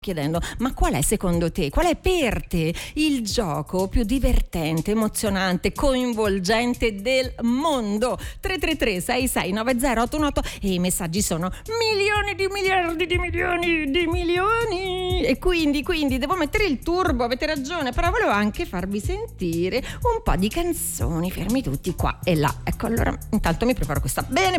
chiedendo, ma qual è secondo te, qual è per te il gioco più divertente, emozionante, coinvolgente del mondo? 333 6690 818 e i messaggi sono milioni di miliardi di milioni di milioni e quindi devo mettere il turbo, avete ragione, però volevo anche farvi sentire un po' di canzoni, fermi tutti qua e là. Ecco, allora intanto mi preparo questa. Bene,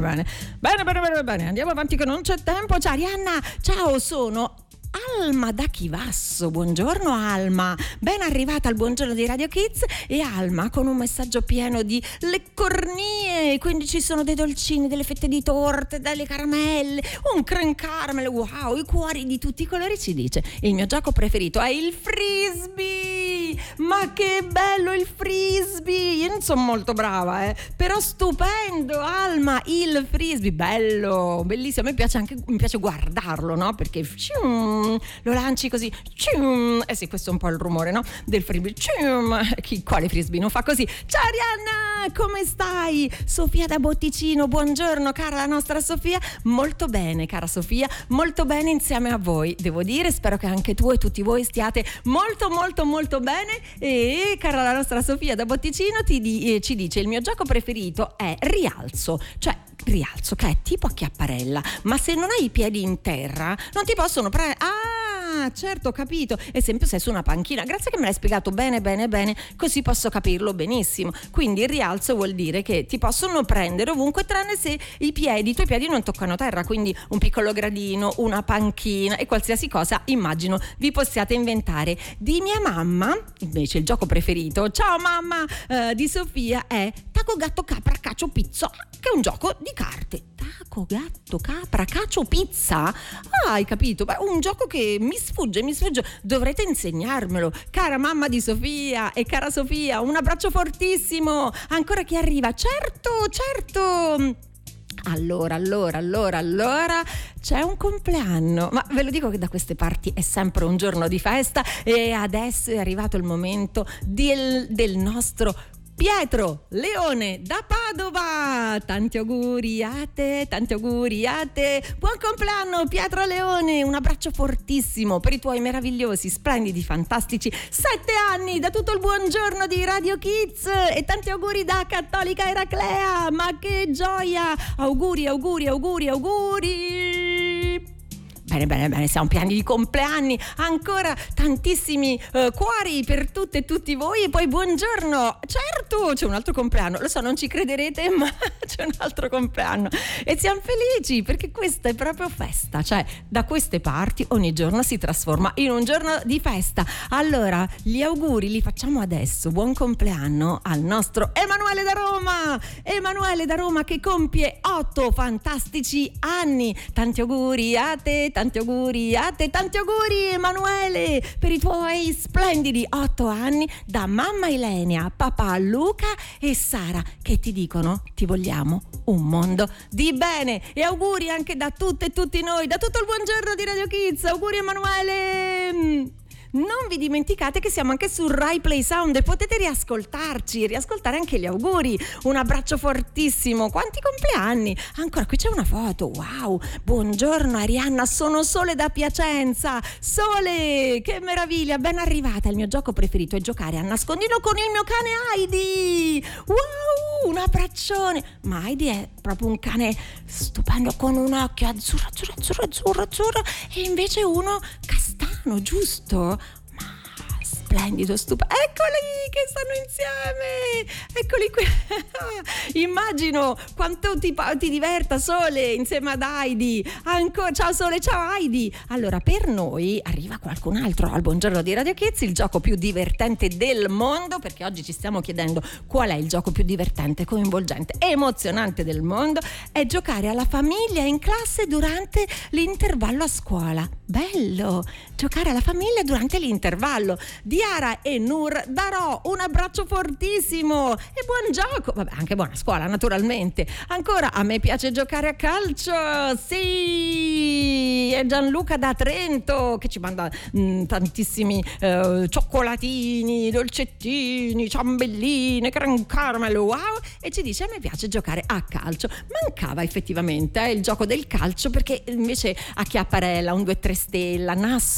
andiamo avanti che non c'è tempo. Ciao Arianna, ciao, sono Alma da Chivasso. Buongiorno Alma, ben arrivata al buongiorno di Radio Kids. E Alma con un messaggio pieno di le cornie, quindi ci sono dei dolcini, delle fette di torte, delle caramelle, un creme caramel, wow, i cuori di tutti i colori. Ci dice il mio gioco preferito è il frisbee. Ma che bello il frisbee, io non sono molto brava però stupendo Alma, il frisbee, bello, bellissimo. A me piace anche, mi piace guardarlo, no? Perché lo lanci così, sì, questo è un po' il rumore, no? Del frisbee. Quale frisbee non fa così? Ciao Arianna, come stai? Sofia da Botticino, buongiorno cara la nostra Sofia. Molto bene cara Sofia, molto bene insieme a voi, devo dire. Spero che anche tu e tutti voi stiate molto bene. E cara la nostra Sofia da Botticino ci dice: il mio gioco preferito è rialzo, cioè rialzo che è tipo acchiapparella, ma se non hai i piedi in terra non ti possono prendere. Ah, certo, ho capito. Esempio, sei su una panchina. Grazie che me l'hai spiegato bene, così posso capirlo benissimo. Quindi il rialzo vuol dire che ti possono prendere ovunque tranne se i tuoi piedi non toccano terra, quindi un piccolo gradino, una panchina e qualsiasi cosa immagino vi possiate inventare. Di mia mamma, invece, il gioco preferito, ciao mamma, di Sofia è taco, gatto, capra, cacio, pizza, che è un gioco di carte. Taco, gatto, capra, cacio, pizza? Ah, hai capito? Beh, un gioco che mi sfugge, dovrete insegnarmelo. Cara mamma di Sofia e cara Sofia, un abbraccio fortissimo. Ancora chi arriva? Certo. Allora, c'è un compleanno, ma ve lo dico che da queste parti è sempre un giorno di festa e adesso è arrivato il momento del nostro Pietro Leone da Padova. Tanti auguri a te. Buon compleanno Pietro Leone, un abbraccio fortissimo per i tuoi meravigliosi, splendidi, fantastici 7 anni da tutto il buongiorno di Radio Kids e tanti auguri da Cattolica Eraclea. Ma che gioia! Auguri. Bene, siamo pieni di compleanni, ancora tantissimi cuori per tutte e tutti voi. E poi buongiorno, certo c'è un altro compleanno, lo so non ci crederete ma c'è un altro compleanno e siamo felici perché questa è proprio festa, cioè da queste parti ogni giorno si trasforma in un giorno di festa. Allora gli auguri li facciamo adesso, buon compleanno al nostro Emanuele da Roma che compie 8 fantastici anni. Tanti auguri a te Emanuele per i tuoi splendidi 8 anni da mamma Ilenia, papà Luca e Sara che ti dicono ti vogliamo un mondo di bene. E auguri anche da tutte e tutti noi, da tutto il buongiorno di Radio Kids. Auguri Emanuele. Non vi dimenticate che siamo anche su Rai Play Sound e potete riascoltare anche gli auguri. Un abbraccio fortissimo. Quanti compleanni! Ancora qui c'è una foto. Wow! Buongiorno Arianna, sono Sole da Piacenza. Sole, che meraviglia, ben arrivata. Il mio gioco preferito è giocare a nascondino con il mio cane Heidi. Wow! Un abbraccione. Ma Heidi è proprio un cane stupendo con un occhio azzurro e invece uno castano, giusto? Splendido, stupendo. Eccoli che stanno insieme. Eccoli qui. Immagino quanto ti diverta Sole insieme ad Heidi. Ancora ciao Sole, ciao Heidi. Allora per noi arriva qualcun altro al buongiorno di Radio Kids, il gioco più divertente del mondo, perché oggi ci stiamo chiedendo qual è il gioco più divertente, coinvolgente, emozionante del mondo. È giocare alla famiglia in classe durante l'intervallo a scuola. Bello, giocare alla famiglia durante l'intervallo. Di Chiara e Nur Darò, un abbraccio fortissimo e buon gioco, vabbè, anche buona scuola naturalmente. Ancora, a me piace giocare a calcio, sì, è Gianluca da Trento che ci manda tantissimi cioccolatini, dolcettini, ciambelline, gran caramelo, wow, e ci dice: a me piace giocare a calcio. Mancava effettivamente il gioco del calcio, perché invece a Chiapparella, un 2-3 stella,